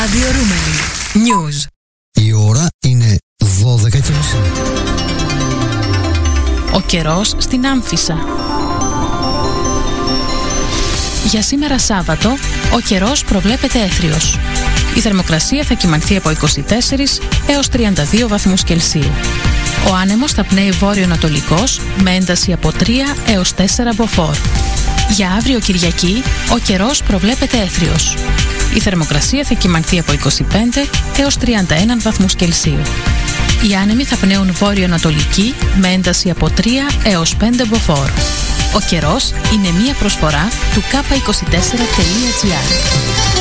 Ραδιορούμενοι. News. Η ώρα είναι 12:30. Ο καιρός στην Άμφισσα. Για σήμερα Σάββατο, ο καιρός προβλέπεται έθριος. Η θερμοκρασία θα κυμανθεί από 24 έως 32 βαθμούς Κελσίου. Ο άνεμος θα πνέει βόρειο-ανατολικός με ένταση από 3 έως 4 μποφόρ. Για αύριο Κυριακή, ο καιρός προβλέπεται έθριος. Η θερμοκρασία θα κυμανθεί από 25 έως 31 βαθμούς Κελσίου. Οι άνεμοι θα πνέουν βόρειο-ανατολική με ένταση από 3 έως 5 μποφόρ. Ο καιρός είναι μία προσφορά του K24.gr.